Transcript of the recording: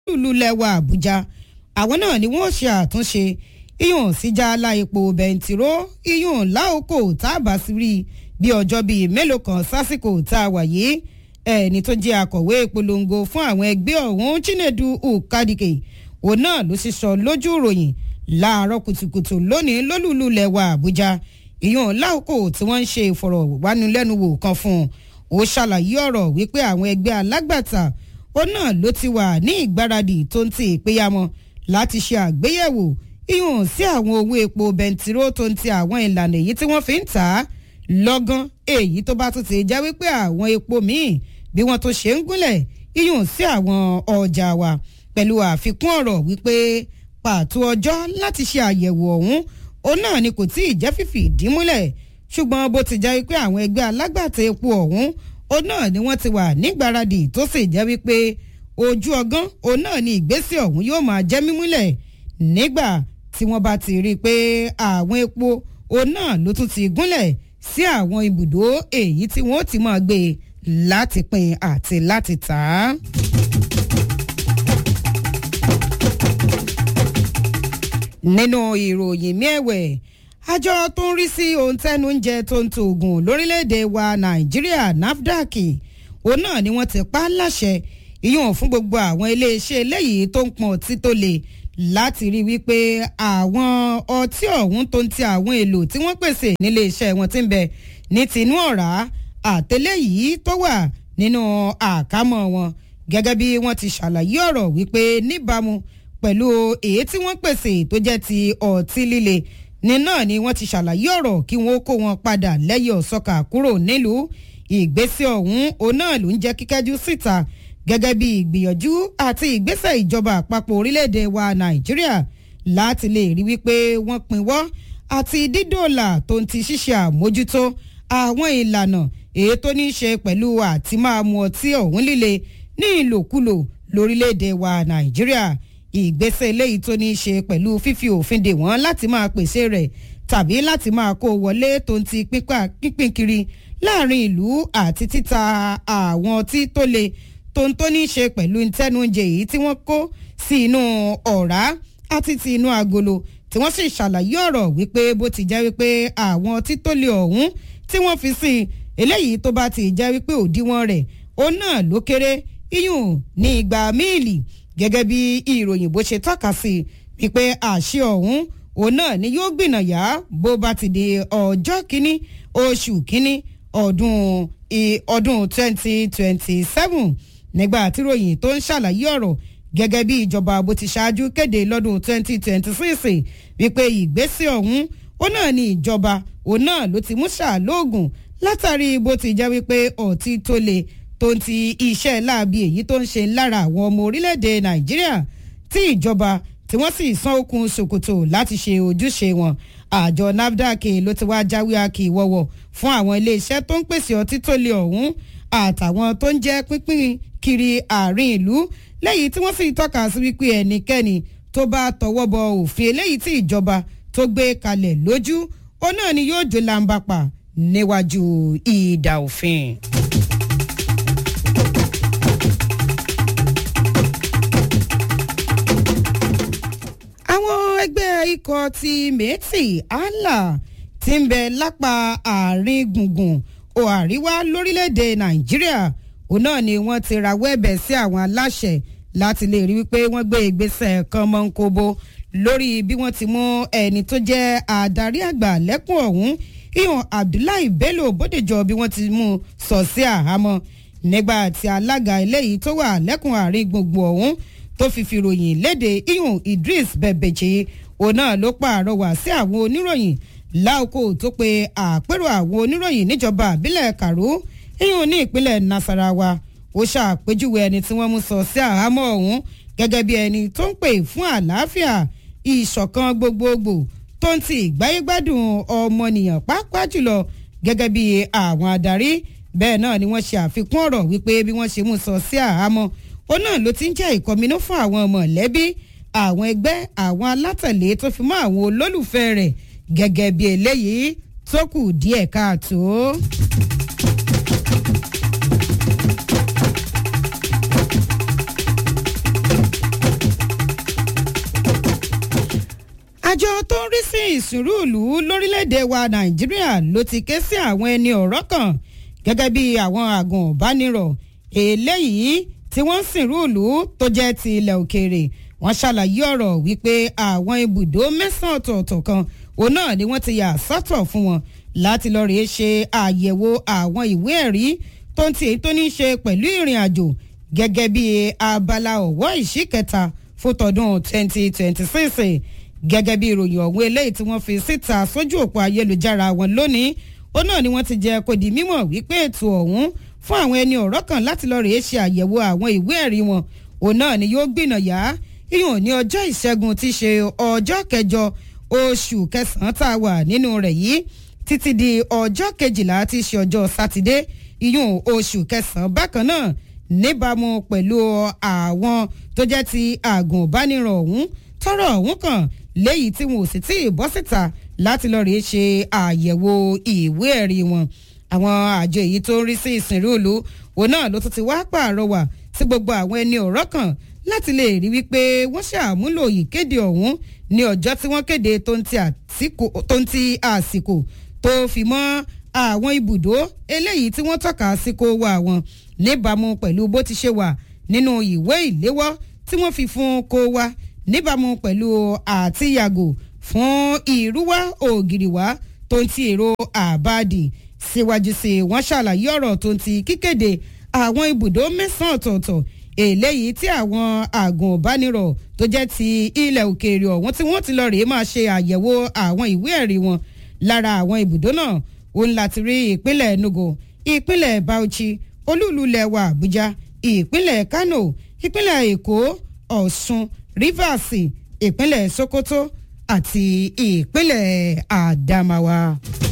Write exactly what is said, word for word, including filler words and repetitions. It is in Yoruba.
lùlù lẹ́wà Àbújá àwọn náà ni wọ́n ṣe àtúnṣe iyùn síjàlá epo bẹntiró iyùn láòkò tá a bá sí rí bí ọjọ́ bíi mélòó kan sásìkò tá a wà yìí ẹni tó jẹ́ akọ̀wé ìpolongo fún àwọn ẹgbẹ́ ọ̀hún Chinedu Ukadike òun náà ló sì sọ lójú ìròyìn láàárọ̀ kùtùkùtù lónìí lólùlù lẹ́wà Àbújá iyùn láòkò tí wọ́n ń ṣe ìfọ̀rọ̀wánilẹ́nuwò kan fún un ó ṣàlàyé ọ̀rọ̀ wípé àwọn ẹgbẹ́ alágbàtà ó náà ló ti wà ní ìgbáradì tó ń ti ìpéyàmọ́ láti ṣe àgbéyẹ̀wò ìhùn sí àwọn owó epo bẹntiró tó ń ti àwọn ìlànà èyí tí wọ́n fi ń tà á lọ́gán èyí tó bá tún ti jẹ́ wípé àwọn epo míì bí wọ́n tó ṣe ń gúnlẹ̀ ìhùn sí àwọn ọjà wa pẹ̀lú àfikún ọ̀rọ̀ wípé pàtó ọjọ́ láti ṣe àyẹ̀wò ọ̀hún òun náà ni kò tí ì jẹ́ fífi ìdí múlẹ̀ ṣùgbọ́n bó ti jẹ́ wípé àwọn ẹgbẹ́ alágbàtà epo ọ̀hún òun náà ni wọ́n ti wà nígbáradì tó sì jẹ́ wípé ojú ọgán òun náà ni ìgbésẹ̀ ọ̀hún yóò máa jẹ́ mímúlẹ̀ nígbà tí wọ́n bá ti rí i pé àwọn epo òun náà ló tún ti gúnlẹ̀ sí àwọn ibùdó èyí tí wọ́n ti máa gbé láti pín àti láti tà á. nínú ìròyìn mẹ́wẹ̀ẹ́ àjọ tó ń rí sí ohun tẹ́nu oúnjẹ tó ń to oògùn lórílẹ̀‐èdè wa Nàìjíríà NAFDAC òun náà ni wọ́n ti pa á láṣẹ ìyún fún gbogbo àwọn iléeṣẹ́ eléyìí tó ń pọn ọtí tó le láti rí wípé àwọn ọtí ọ̀hún tó ń ti àwọn èlò tí wọ́n pèsè nílé iṣẹ́ wọn ti ń bẹ ní tinú ọ̀rá àtẹlẹ́yìí tó wà nínú àkámọ́ wọn gẹ́gẹ́ bí wọ́n ti ṣàlàyé ọ̀rọ̀ wípé níbàámu pẹ̀lú èyí tí wọ́n pèsè tó jẹ́ ti ọtí líle ní náà ni wọ́n ti ṣàlàyé ọ̀rọ̀ kí wọ́n kó wọn padà lẹ́yìn ọ̀sọ́kà kúrò nílùú ìgbésẹ̀ ọ̀hún òun náà ló ń jẹ́ kíkẹ́jú síta gẹ́gẹ́ bí ìgbìyànjú àti ìgbésẹ̀ ìjọba àpapọ̀ orílẹ̀-èdè wa Nàìjíríà láti lè rí wípé wọ́n pinwọ́ àti dídòòlà tó ń ti ṣíṣe àmójútó àwọn ìlànà èyí tó ní í ṣe pẹ̀lú àti máa mu ọtí ọ̀hún líle ní ìlòkulò lórílẹ̀-èdè wa Nàìjíríà ìgbésẹ̀ eléyìí tó ní í ṣe pẹ̀lú fífi òfin dè wọ́n láti máa pèsè rẹ̀ tàbí láti máa kó wọlé tó ń ti pínpín kiri láàrin ìlú àti títa àwọn ọtí tó le tó ń tó ní í ṣe pẹ̀lú ìtẹ́nu oúnjẹ yìí tí wọ́n kó sí inú ọ̀rá àti ti inú agolo tí wọ́n sì ṣàlàyé ọ̀rọ̀ wípé bó ti jẹ́ wípé àwọn ọtí tó le ọ̀hún tí wọ́n fi sí eléyìí tó bá ti jẹ́ wípé òdiwọ̀n rẹ̀ òun náà ló kéré iyùn ní igba míìlì gẹ́gẹ́ bí ìròyìn bó ṣe tọ́ka sí wípé àṣẹ ọ̀hún òun náà ni yóò gbìnàyà bó bá ti di ọjọ́ kínní oṣù kínní ọdún ọdún twenty twenty seven nígbà tí ròyìn tó ń ṣàlàyé ọ̀rọ̀ gẹ́gẹ́ bí ìjọba bó ti ṣáájú kéde lọ́dún twenty twenty six wípé ìgbésẹ̀ ọ̀hún òun náà ni ìjọba òun náà ló ti mú ṣàlóògùn látàrí bó ti jẹ́ wípé ọtí tó le tó ń ti iṣẹ́ láabi èyí tó ń ṣe lára àwọn ọmọ orílẹ̀-èdè Nàìjíríà tí ìjọba tí wọ́n sì san okùn ṣòkòtò láti ṣe ojúṣe wọn àjọ NAFDAC ló ti wá jáwé akíwọ́wọ́ fún àwọn iléeṣẹ́ tó ń pèsè ọtí tó le ọ̀hún àtàwọn tó ń jẹ́ pínpín kiri àárín ìlú lẹ́yìn tí wọ́n sì tọ́ka sí wípé ẹnikẹ́ni tó bá tọwọ́ bọ òfin eléyìí tí ìjọba tó gbé kalẹ̀ lójú ó náà ni yóò jó làǹbàpà níwájú ìdà òfin. àwọn ẹgbẹ́ ikọ̀ ti Méétì Allah ti ń bẹ lápá àárín gbùngbùn o àríwá lórílẹ̀‐èdè Nàìjíríà òun náà ni wọ́n ti rawọ́ ẹ̀bẹ̀ sí àwọn aláṣẹ láti lè rí wípé wọ́n gbé ìgbésẹ̀ kan mọ́ńkóbó lórí bí wọ́n ti mú ẹni tó jẹ́ adarí àgbà lẹ́kùn ọ̀hún ìhàn Abdullahi Bello Bódèjọ bí wọ́n ti mú sọ sí àhámọ́ nígbà tí alága eléyìí tó wà lẹ́kùn àárín gbùngbùn ọ̀hún tó fi fi ròyìn léde ìhàn Idris Bẹ̀bẹ̀jì òun náà ló pààrọwà sí àwọn oníròyìn láòkó tó pe àpérò àwọn oníròyìn níjọba àbílẹ̀ Kàró ìyún ní ìpínlẹ̀ Nasarawa ó ṣàpèjúwe ẹni tí wọ́n mú sọ sí àhámọ́ ọ̀hún gẹ́gẹ́ bí ẹni tó ń pè fún àlàáfíà ìṣọ̀kan gbogbogbò tó ń ti ìgbáyégbádùn ọmọnìyàn pàápàá jùlọ gẹ́gẹ́ bí àwọn adarí bẹ́ẹ̀ náà ni wọ́n ṣe àfikún ọ̀rọ̀ wípé bí wọ́n ṣe mú sọ sí àhámọ́ ó náà ló ti ń jẹ́ ìkọminú fún àwọn mọ̀lẹ́bí àwọn ẹgbẹ́ àwọn alátẹ̀lé tó fi mọ́ àwọn olólùfẹ́ rẹ̀ gẹ́gẹ́ bí eléyìí tó kù díẹ̀ káàtó. àjọ tó ń rí sí ìsìnrúùlù lórílẹ̀‐èdè wa nàìjíríà ló ti ké sí àwọn ẹni ọ̀rọ̀ kan gẹ́gẹ́ bí àwọn àgùnbánirọ̀ eléyìí tí wọ́n ń sìnrúùlù tó jẹ́ ti ilẹ̀ òkèèrè wọ́n ṣàlàyé ọ̀rọ̀ wípé àwọn ibùdó mẹ́sàn-án ọ̀tọ̀ọ̀tọ̀ kan òun náà ni wọ́n ti yà sọ́tọ̀ fún wọn láti lọ rèé ṣe àyẹ̀wò àwọn ìwé ẹ̀rí tó ń ti èyí tó ní í ṣe pẹ̀lú ìrìn àjò gẹ́gẹ́ bí abala ọ̀wọ́ ìṣíkẹta fún tọdún twenty twenty-six gẹ́gẹ́ bí ìròyìn ọ̀hún eléyìí tí wọ́n fi síta sójú òpó ayélujára wọn lónìí ó náà ni wọ́n ti jẹ́ kó di mímọ̀ wípé ètò ọ̀hún fún àwọn ẹni ọ̀rọ̀ kan láti lọ rèé ṣe àyẹ̀wò àwọn ìwé ẹ̀rí wọn òun náà ni yóò gbìnàyà ìyọ̀n ní ọjọ́ ìṣẹ́gun tí ṣe ọjọ́ kẹjọ oṣù kẹsàn-án tá a wà nínú rẹ̀ yìí títí di ọjọ́ kejìlá tí ṣe ọjọ́ sátidé ìyọ̀n oṣù kẹsàn-án bákan náà níbàámu pẹ̀lú àwọn tó jẹ́ ti àgùnbánirọ̀ ọ̀hún tọ́rọ̀ ọ̀hún kan léyìí tí wọn ò sì tí ì bọ́ síta láti lọ rèé ṣe àyẹ̀wò ìwé ẹ̀rí wọn àwọn àjọ èyí tó ń rí sí ìsìnrúùlù òun náà ló tún ti wá pààrọwà sí gbogbo àwọn ẹni ọ̀rọ̀ kan láti lè rí wípé wọ́n ṣàmúlò ìkéde ọ̀hún ní ọjọ́ tí wọ́n kéde tó ń ti àsìkò tó fi mọ́ àwọn ibùdó eléyìí tí wọ́n tọ́ka sí kó wà wọn níbàámu pẹ̀lú bó ti ṣe wà nínú ìwé ìléwọ́ tí wọ́n fi fún kó wá níbàámu pẹ̀lú àtìyàgò fún ìrúwá ògìrìwá tó ń ti èrò àbáàdì síwájú sí wọ́n ṣàlàyé ọ̀rọ̀ tó ń ti kíkéde àwọn ibùdó mẹ́sàn-án ọ̀tọ̀ọ̀tọ̀ eléyìí tí àwọn àgùnbánirọ̀ tó jẹ́ ti ilẹ̀ òkèèrè ọ̀hún tí wọ́n ti lọ rèé máa ṣe àyẹ̀wò àwọn ìwé ẹ̀rí wọn lára àwọn ibùdó náà òun láti rí ìpínlẹ̀ Enugu ìpínlẹ̀ Bauchi olúùlú ilẹ̀ wa Àbújá ìpínlẹ̀ Kano ìpínlẹ̀ Èkó Ọ̀ṣun Rivers ìpínlẹ̀ Sokoto àti ìpínlẹ̀ Adamawa.